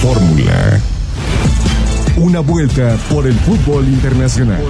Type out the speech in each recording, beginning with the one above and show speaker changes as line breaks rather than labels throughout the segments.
Fórmula. Una vuelta por el fútbol internacional.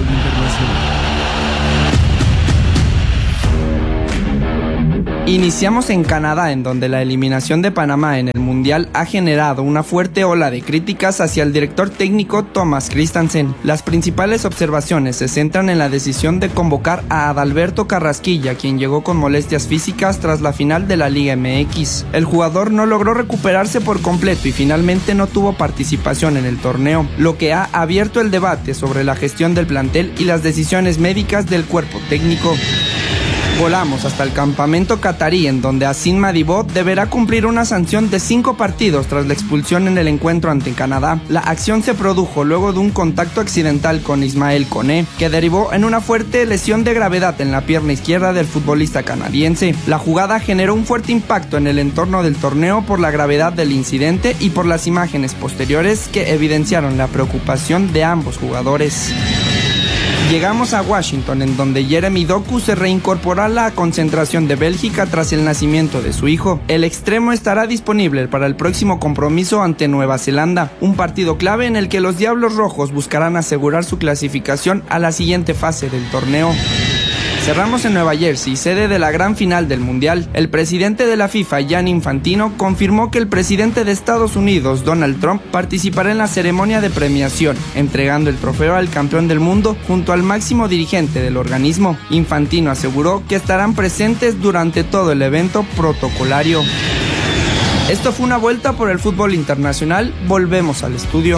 Iniciamos en Canadá, en donde la eliminación de Panamá en el Mundial ha generado una fuerte ola de críticas hacia el director técnico Thomas Christensen. Las principales observaciones se centran en la decisión de convocar a Adalberto Carrasquilla, quien llegó con molestias físicas tras la final de la Liga MX. El jugador no logró recuperarse por completo y finalmente no tuvo participación en el torneo, lo que ha abierto el debate sobre la gestión del plantel y las decisiones médicas del cuerpo técnico. Volamos hasta el campamento catarí, en donde Hassan Madibo deberá cumplir una sanción de 5 partidos tras la expulsión en el encuentro ante Canadá. La acción se produjo luego de un contacto accidental con Ismael Koné, que derivó en una fuerte lesión de gravedad en la pierna izquierda del futbolista canadiense. La jugada generó un fuerte impacto en el entorno del torneo por la gravedad del incidente y por las imágenes posteriores que evidenciaron la preocupación de ambos jugadores. Llegamos a Washington, en donde Jeremy Doku se reincorporó a la concentración de Bélgica tras el nacimiento de su hijo. El extremo estará disponible para el próximo compromiso ante Nueva Zelanda, un partido clave en el que los Diablos Rojos buscarán asegurar su clasificación a la siguiente fase del torneo. Cerramos en Nueva Jersey, sede de la gran final del Mundial. El presidente de la FIFA, Gianni Infantino, confirmó que el presidente de Estados Unidos, Donald Trump, participará en la ceremonia de premiación, entregando el trofeo al campeón del mundo junto al máximo dirigente del organismo. Infantino aseguró que estarán presentes durante todo el evento protocolario. Esto fue una vuelta por el fútbol internacional. Volvemos al estudio.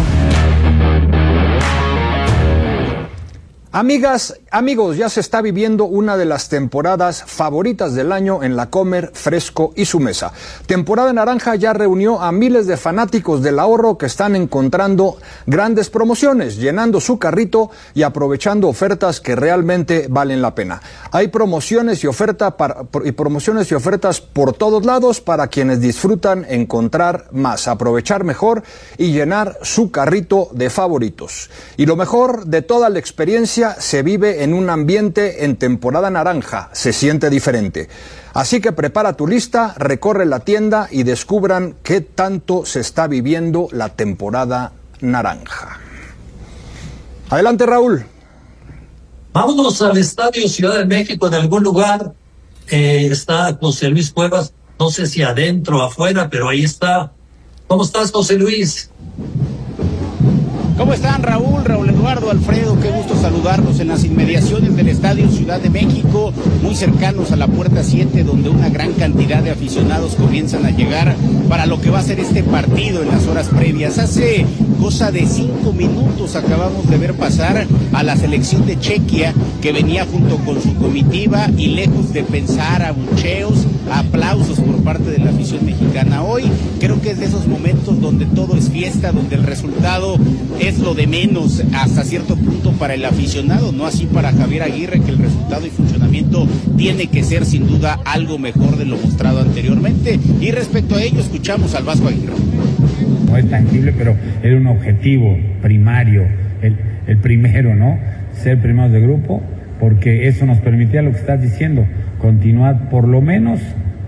Amigas, amigos, ya se está viviendo una de las temporadas favoritas del año en la Comer, Fresco y Su Mesa. Temporada Naranja ya reunió a miles de fanáticos del ahorro que están encontrando grandes promociones, llenando su carrito y aprovechando ofertas que realmente valen la pena. Hay promociones y ofertas por todos lados para quienes disfrutan encontrar más, aprovechar mejor y llenar su carrito de favoritos. Y lo mejor de toda la experiencia se vive en un ambiente en temporada naranja, se siente diferente. Así que prepara tu lista, recorre la tienda y descubran qué tanto se está viviendo la temporada naranja. Adelante, Raúl.
Vámonos al Estadio Ciudad de México. En algún lugar está José Luis Cuevas, no sé si adentro o afuera, pero ahí está. ¿Cómo estás, José Luis?
¿Cómo están, Raúl Eduardo, Alfredo? Qué gusto saludarlos en las inmediaciones del Estadio Ciudad de México, muy cercanos a la puerta 7, donde una gran cantidad de aficionados comienzan a llegar para lo que va a ser este partido en las horas previas. Hace cosa de 5 minutos acabamos de ver pasar a la selección de Chequia, que venía junto con su comitiva, y lejos de pensar abucheos, aplausos por parte de la afición mexicana. Hoy creo que es de esos momentos donde todo es fiesta, donde el resultado es lo de menos hasta cierto punto para el aficionado, no así para Javier Aguirre, que el resultado y funcionamiento tiene que ser sin duda algo mejor de lo mostrado anteriormente. Y respecto a ello, escuchamos al Vasco Aguirre.
No es tangible, pero era un objetivo primario, el primero, ¿no? Ser primeros de grupo, porque eso nos permitía lo que estás diciendo, continuar por lo menos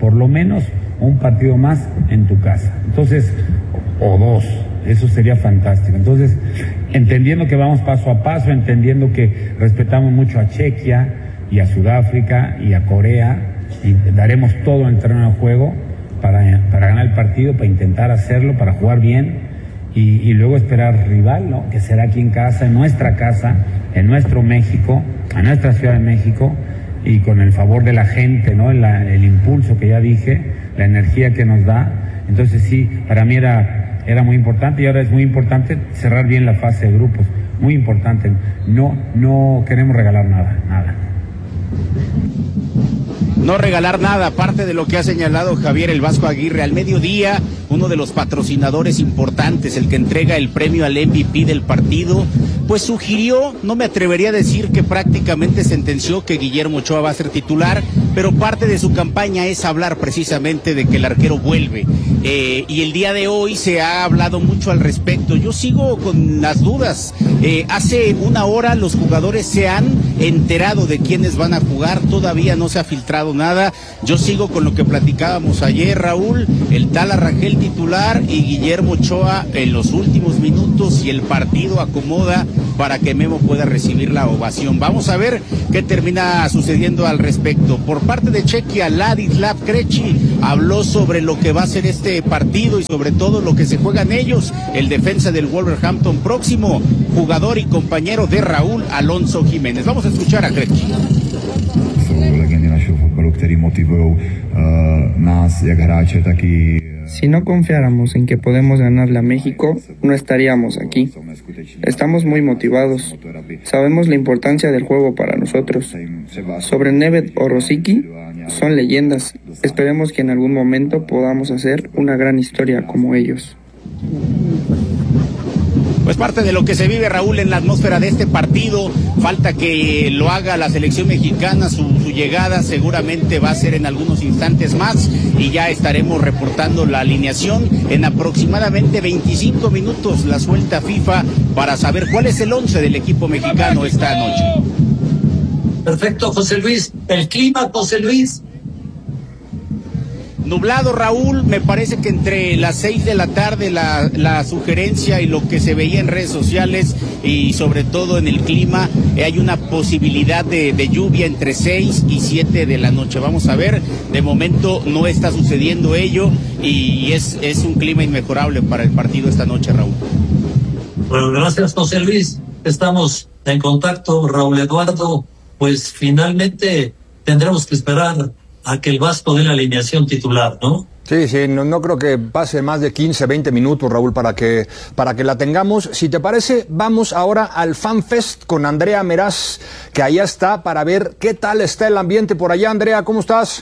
un partido más en tu casa. Entonces, o dos. Eso sería fantástico. Entonces, entendiendo que vamos paso a paso, entendiendo que respetamos mucho a Chequia y a Sudáfrica y a Corea, y daremos todo en el terreno de juego para ganar el partido, para intentar hacerlo, para jugar bien y luego esperar rival, ¿no? Que será aquí en casa, en nuestra casa, en nuestro México, en nuestra Ciudad de México, y con el favor de la gente, ¿no? El impulso que ya dije, la energía que nos da. Entonces sí, para mí era muy importante, y ahora es muy importante cerrar bien la fase de grupos, muy importante. No queremos regalar nada.
No regalar nada, aparte de lo que ha señalado Javier el Vasco Aguirre. Al mediodía, uno de los patrocinadores importantes, el que entrega el premio al MVP del partido, pues sugirió, no me atrevería a decir que prácticamente sentenció que Guillermo Ochoa va a ser titular, pero parte de su campaña es hablar precisamente de que el arquero vuelve. y el día de hoy se ha hablado mucho al respecto. Yo sigo con las dudas. Hace una hora los jugadores se han enterado de quiénes van a jugar, todavía no se ha filtrado nada. Yo sigo con lo que platicábamos ayer, Raúl, el Tala Rangel titular y Guillermo Ochoa en los últimos minutos, y el partido acomoda para que Memo pueda recibir la ovación. Vamos a ver qué termina sucediendo al respecto. Por parte de Chequia, Ladislav Krejci habló sobre lo que va a ser este partido y sobre todo lo que se juegan ellos, el defensa del Wolverhampton, próximo jugador y compañero de Raúl Alonso Jiménez. Vamos a escuchar a Krejci.
Si no confiáramos en que podemos ganarle a México, no estaríamos aquí. Estamos muy motivados. Sabemos la importancia del juego para nosotros. Sobre Nedved o Rosicky, son leyendas. Esperemos que en algún momento podamos hacer una gran historia como ellos.
Pues parte de lo que se vive, Raúl, en la atmósfera de este partido. Falta que lo haga la selección mexicana, su llegada seguramente va a ser en algunos instantes más, y ya estaremos reportando la alineación en aproximadamente 25 minutos, la suelta FIFA para saber cuál es el 11 del equipo mexicano esta noche.
Perfecto, José Luis. El clima, José Luis.
Nublado, Raúl, me parece que entre las 6 de la tarde la sugerencia y lo que se veía en redes sociales y sobre todo en el clima, hay una posibilidad de lluvia entre 6 y 7 de la noche. Vamos a ver, de momento no está sucediendo ello y es un clima inmejorable para el partido esta noche, Raúl.
Bueno, gracias, José Luis. Estamos en contacto, Raúl Eduardo. Pues finalmente tendremos que esperar a que el Vasco dé la alineación titular, ¿no?
Sí, no creo que pase más de 15, 20 minutos, Raúl, para que la tengamos. Si te parece, vamos ahora al FanFest con Andrea Meraz, que allá está, para ver qué tal está el ambiente por allá. Andrea, ¿cómo estás?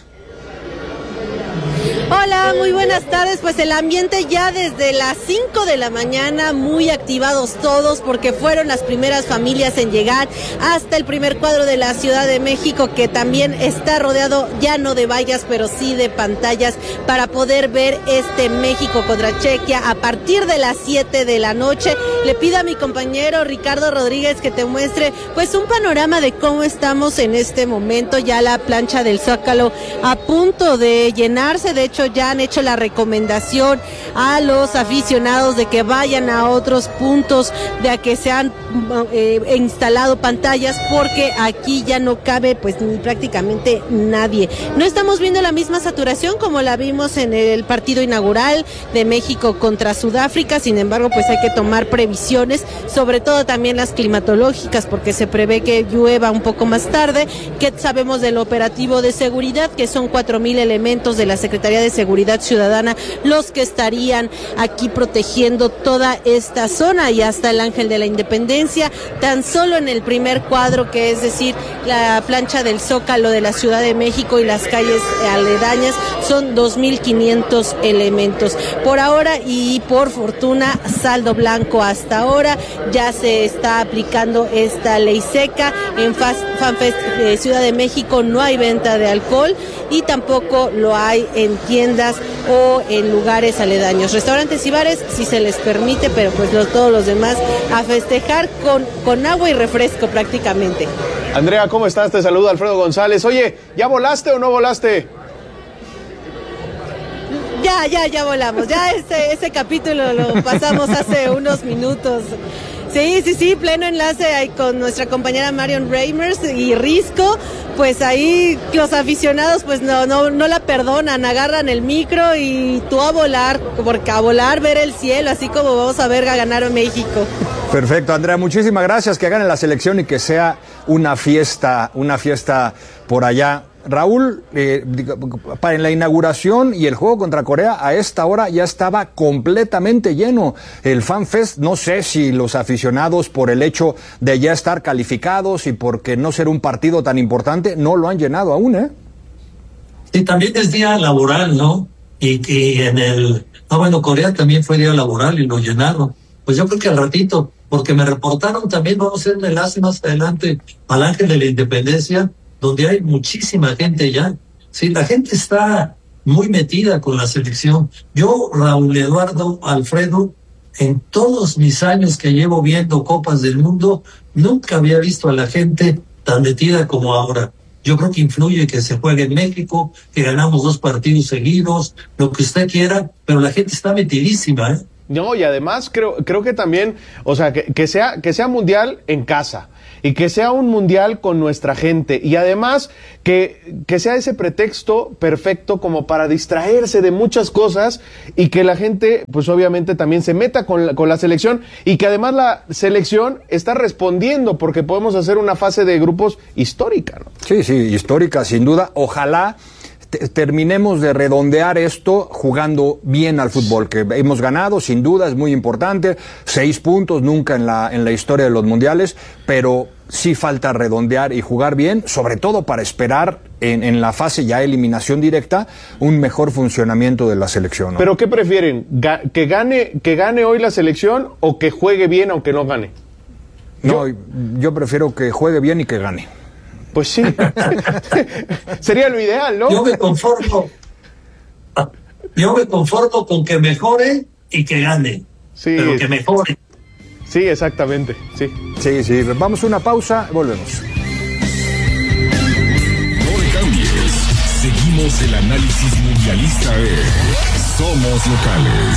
Hola, muy buenas tardes. Pues el ambiente ya desde las 5 de la mañana, muy activados todos, porque fueron las primeras familias en llegar hasta el primer cuadro de la Ciudad de México, que también está rodeado ya no de vallas, pero sí de pantallas, para poder ver este México contra Chequia a partir de las 7 de la noche. Le pido a mi compañero Ricardo Rodríguez que te muestre pues un panorama de cómo estamos en este momento. Ya la plancha del Zócalo a punto de llenarse. De hecho, ya han hecho la recomendación a los aficionados de que vayan a otros puntos, de a que se han instalado pantallas, porque aquí ya no cabe pues ni prácticamente nadie. No estamos viendo la misma saturación como la vimos en el partido inaugural de México contra Sudáfrica. Sin embargo, pues hay que tomar previsiones, sobre todo también las climatológicas, porque se prevé que llueva un poco más tarde. ¿Qué sabemos del operativo de seguridad? Que son 4,000 elementos de la Secretaría de Seguridad Ciudadana los que estarían aquí protegiendo toda esta zona, y hasta el Ángel de la Independencia. Tan solo en el primer cuadro, que es decir, la plancha del Zócalo de la Ciudad de México y las calles aledañas, son 2,500 elementos. Por ahora y por fortuna, saldo blanco hasta ahora. Ya se está aplicando esta ley seca. En FanFest Ciudad de México no hay venta de alcohol y tampoco lo hay en tiendas o en lugares aledaños. Restaurantes y bares sí se les permite, pero pues todos los demás a festejar con agua y refresco prácticamente.
Andrea, ¿cómo estás? Te saluda Alfredo González. Oye, ¿ya volaste o no volaste?
Ya volamos. Ya ese capítulo lo pasamos hace unos minutos. Sí, pleno enlace ahí con nuestra compañera Marion Reimers y Risco. Pues ahí los aficionados pues no la perdonan, agarran el micro y tú a volar, porque a volar, ver el cielo, así como vamos a ver a ganar a México.
Perfecto, Andrea, muchísimas gracias, que gane la selección y que sea una fiesta por allá. Raúl, en la inauguración y el juego contra Corea, a esta hora ya estaba completamente lleno el FanFest. No sé si los aficionados, por el hecho de ya estar calificados y porque no ser un partido tan importante, no lo han llenado aún, ¿eh?
Sí, también es día laboral, ¿no? Y Corea también fue día laboral y lo llenaron. Pues yo creo que al ratito, porque me reportaron también, vamos a hacer un enlace más adelante al Ángel de la Independencia, donde hay muchísima gente ya. Sí, la gente está muy metida con la selección. Yo, Raúl Eduardo, Alfredo, en todos mis años que llevo viendo Copas del Mundo, nunca había visto a la gente tan metida como ahora. Yo creo que influye que se juegue en México, que ganamos 2 partidos seguidos, lo que usted quiera, pero la gente está metidísima, ¿eh?
No, y además creo que también, o sea, que sea mundial en casa y que sea un mundial con nuestra gente y además que sea ese pretexto perfecto como para distraerse de muchas cosas y que la gente pues obviamente también se meta con la selección y que además la selección está respondiendo porque podemos hacer una fase de grupos histórica, ¿no?
Sí, histórica sin duda. Ojalá terminemos de redondear esto jugando bien al fútbol, que hemos ganado, sin duda, es muy importante, 6 puntos, nunca en la historia de los mundiales, pero sí falta redondear y jugar bien, sobre todo para esperar en la fase ya eliminación directa, un mejor funcionamiento de la selección, ¿no?
¿Pero qué prefieren? ¿Que gane hoy la selección o que juegue bien aunque no gane?
No, yo prefiero que juegue bien y que gane.
Pues sí, sería lo ideal, ¿no?
Yo me conformo con que mejore y que gane,
sí,
pero que mejore.
Sí, exactamente, sí.
Sí, vamos a una pausa, volvemos.
No le cambies, seguimos el análisis mundialista de Somos Locales.